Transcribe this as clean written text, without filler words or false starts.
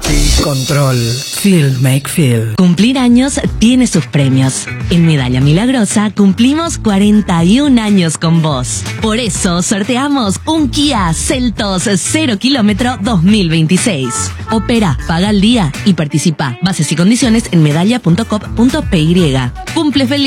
Control. Feel make feel. Cumplir años tiene sus premios. En Medalla Milagrosa cumplimos 41 años con vos. Por eso sorteamos un Kia Seltos 0 kilómetro 2026. Opera, paga al día y participa. Bases y condiciones en medalla.com.py. Cumple feliz.